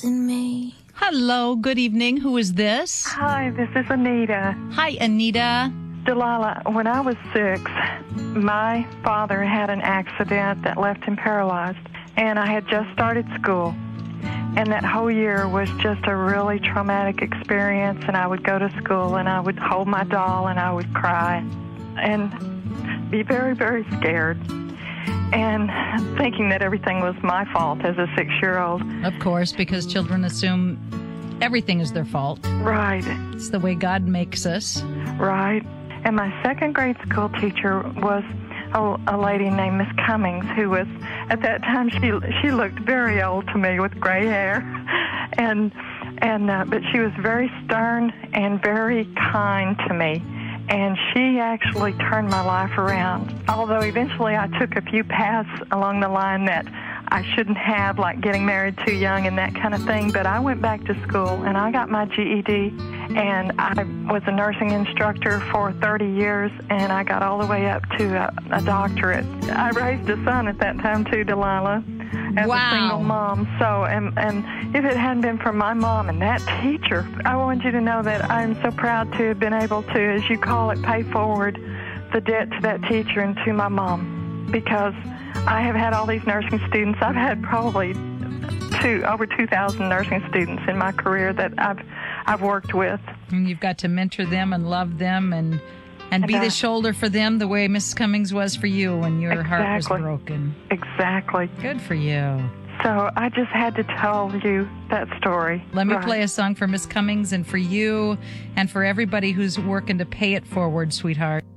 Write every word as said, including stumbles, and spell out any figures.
in me. Hello, good evening. Who is this? Hi, this is Anita. Hi, Anita. Delilah, when I was six, my father had an accident that left him paralyzed, and I had just started school. And that whole year was just a really traumatic experience, and I would go to school, and I would hold my doll, and I would cry, and be very, very scared, and thinking that everything was my fault as a six-year-old. Of course, because children assume everything is their fault. Right. It's the way God makes us. Right. And my second grade school teacher was a, a lady named Miss Cummings, who was, at that time, she she looked very old to me with gray hair, and and uh, but she was very stern and very kind to me, and she actually turned my life around. Although eventually I took a few paths along the line that I shouldn't have, like getting married too young and that kind of thing, but I went back to school and I got my G E D, and I was a nursing instructor for thirty years, and I got all the way up to a, a doctorate. I raised a son at that time too, Delilah, as Wow. a single mom. So, and, and if it hadn't been for my mom and that teacher, I want you to know that I'm so proud to have been able to, as you call it, pay forward the debt to that teacher and to my mom, because I have had all these nursing students. I've had probably two, over two thousand nursing students in my career that I've I've worked with. And you've got to mentor them and love them and and, And be I- the shoulder for them the way Missus Cummings was for you when your heart was Exactly. broken. Exactly. Good for you. So I just had to tell you that story. Let me Right. play a song for Miss Cummings and for you and for everybody who's working to pay it forward, sweetheart.